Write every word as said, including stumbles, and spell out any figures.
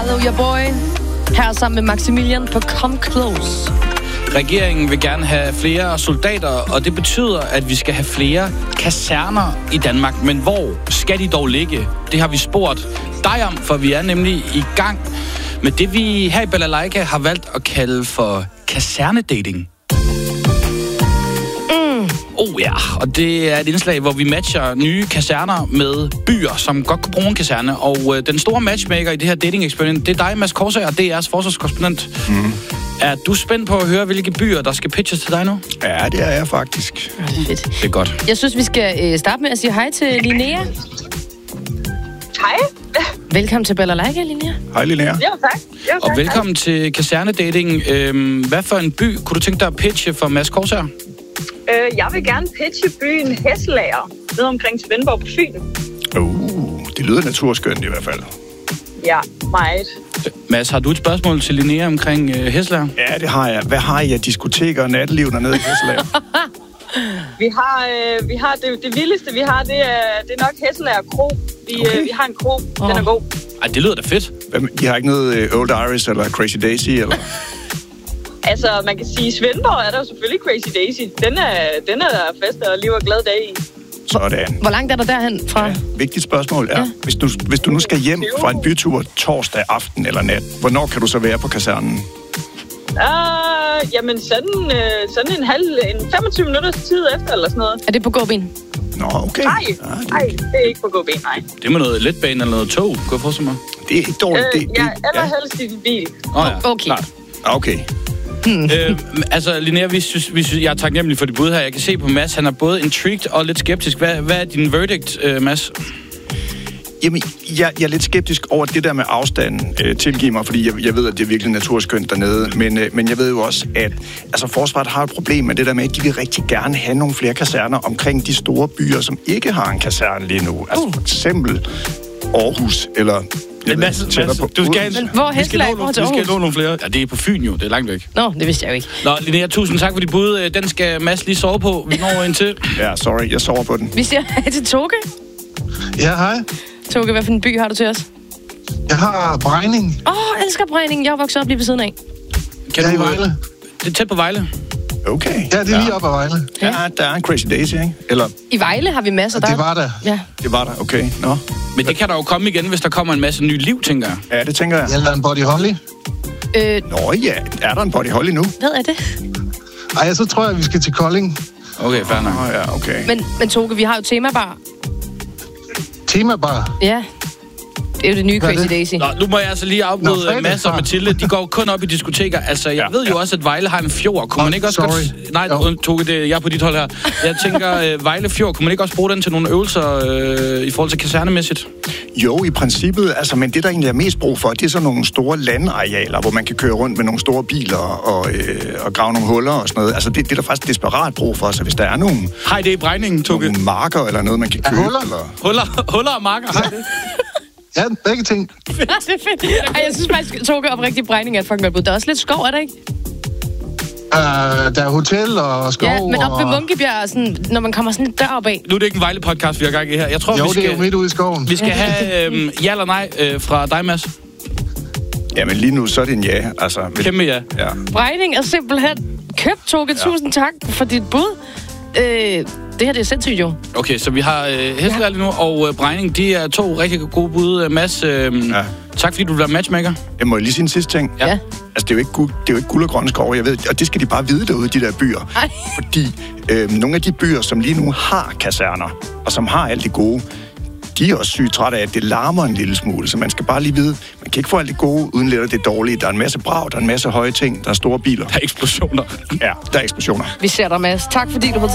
Hello, your boy. Her sammen med Maximilian på Come Close. Regeringen vil gerne have flere soldater, og det betyder, at vi skal have flere kaserner i Danmark. Men hvor skal de dog ligge? Det har vi spurgt dig om, for vi er nemlig i gang med det, vi her i Balalaika har valgt at kalde for kasernedating. Oh ja, og det er et indslag, hvor vi matcher nye kaserner med byer, som godt kan bruge en kaserne. Og øh, den store matchmaker i det her dating-eksperiment, det er dig, Mads Korsager, D R's forsvarskorrespondent. Mm. Er du spændt på at høre, hvilke byer, der skal pitches til dig nu? Ja, det er jeg faktisk. Ja, det er fedt. Det er godt. Jeg synes, vi skal øh, starte med at sige hej til Linnea. Hej. Velkommen til Balalaika, Linnea. Hej, Linnea. Jo, tak. Jo, tak. Og velkommen til kasernedating. Øhm, hvad for en by kunne du tænke dig at pitche for Mads Korsager? Øh, jeg vil gerne pitche byen Hesselager, nede omkring Svendborg på Fyn. Uh, det lyder naturskønt i hvert fald. Ja, meget. Mads, har du et spørgsmål til Linnea omkring øh, Hesselager? Ja, det har jeg. Hvad har I af diskoteker og natteliv dernede i Hesselager? Vi har, øh, vi har det, det vildeste, vi har, det er, det er nok Hesselager Kro. Vi, okay. øh, vi har en kro, oh. Den er god. Ej, det lyder da fedt. De har ikke noget uh, Old Irish eller Crazy Daisy, eller? Altså, man kan sige, Svendborg er der jo selvfølgelig Crazy Daisy. Den er, den er der fest og liv og glad dag i. Sådan. Hvor langt er der derhen fra? Ja, vigtigt spørgsmål er, ja. hvis, du, hvis du nu skal hjem fra en bytur torsdag aften eller nat, hvornår kan du så være på kasernen? Uh, jamen, sådan, øh, sådan en halv, en femogtyve minutters tid efter, eller sådan noget. Er det på gåben? Nå, okay. Nej, ja, det... nej, det er ikke på gåben, nej. Det er med noget letbane eller noget tog, kan jeg forestille mig? Det er ikke dårligt. Øh, det, ja, det, allerhelst i din bil. Åh oh, ja, okay. klart. Okay. Hmm. øh, altså, Linnea, vi synes, vi synes, jeg er taknemmelig for dit bud her. Jeg kan se på Mads, han er både intrigued og lidt skeptisk. Hvad, hvad er din verdict, øh, Mads? Jamen, jeg, jeg er lidt skeptisk over det der med afstanden, øh, tilgiv mig, fordi jeg, jeg ved, at det er virkelig naturskønt dernede, men, øh, men jeg ved jo også, at altså, forsvaret har et problem med det der med, at de vil rigtig gerne have nogle flere kaserner omkring de store byer, som ikke har en kaserne lige nu. Altså uh. for eksempel Aarhus, eller... Men Mads, Mads, på. du skal, men hvor Hesselager går til Aarhus? Vi skal nå nogle flere. Ja, det er på Fyn jo, det er langt væk. Nå, det vidste jeg jo ikke. Nå, Linnea, tusind tak for dit bud. Den skal Mads lige sove på. Vi når ind til. Ja, sorry, jeg sover på den. Vi siger hej til Toge. Ja, hej. Toge, hvad for en by har du til os? Jeg har Brejning. Åh, oh, elsker Brejning. Jeg er vokset op lige ved siden af. Kan jeg du, er i Vejle. Det er tæt på Vejle. Okay. Ja, det er lige op ad Vejle. Ja, der er en Crazy Daisy, ikke? Eller... I Vejle har vi masser der. Det var der. Ja. Det var der, okay. Nå. Men det kan der jo komme igen, hvis der kommer en masse ny liv, tænker jeg. Ja, det tænker jeg. Jeg lader en Body Holly. Øh, Nå ja, er der en Body Holly nu? hvad er det? Ej, så tror jeg, vi skal til Kolding. Okay, fair nok. Nå ja, okay. Men, men Toge, vi har jo temabar. Temabar. Ja. Det er jo det nye Hvad er Crazy det? Daisy. Nå, nu må jeg altså lige afbryde Nå, Mads og Mathilde. De går kun op i diskoteker. Altså, jeg Ja, ved jo ja. også, at Vejle har en fjord. Kunne man Oh, ikke også sorry. godt... Nej, Jo. Toge, det jeg er på dit hold her. Jeg tænker, uh, Vejle Fjord, kunne man ikke også bruge den til nogle øvelser uh, i forhold til kasernemæssigt? Jo, i princippet, altså, men det, der egentlig er mest brug for, det er sådan nogle store landarealer, hvor man kan køre rundt med nogle store biler og, øh, og grave nogle huller og sådan noget. Altså, det, det er der faktisk desperat brug for, så hvis der er nogle, Hej, det er Brejningen, Toge. nogle marker eller noget, man kan købe, huller? eller... Huller, huller og marker. Hej, det. Ja, begge ting. det er fedt. Ej, jeg synes faktisk, Toge oprigtig Brejning er et fucking godt bud. Der er også lidt skov, er der ikke? Uh, der er hotel og skov. Ja, men op ved og... Munkebjerg, sådan, når man kommer sådan lidt dør op af. Nu er det ikke en Vejle-podcast, vi har gang i her. Jeg tror, Jo, vi skal, det er jo midt ude i skoven. vi skal have øhm, ja eller nej øh, fra dig, Mads. Jamen lige nu, så er det en ja. Altså, hvis... Kæmpe ja. Ja. Brejning er simpelthen købt, Toge. Tusind tak for dit bud. Øh, det her, det er sindssygt jo. Okay, så vi har øh, Hesselager lige nu, og øh, Brejning, de er to rigtig gode bud. Mads, øh, ja. tak fordi du vil være matchmaker. Jeg må lige sige en sidste ting. Ja. Altså, det er jo ikke guld, det er jo ikke guld og grønne skove, jeg ved, og det skal de bare vide derude, de der byer. Ej. Fordi øh, nogle af de byer, som lige nu har kaserner, og som har alt det gode, de er også sygt trætte af, at det larmer en lille smule, så man skal bare lige vide, man kan ikke få alt det gode, uden lidt af det dårlige. Der er en masse brag, der er en masse høje ting, der er store biler. Der er eksplosioner. Ja, der er eksplosioner. Vi ser dig, Mads. Tak fordi du har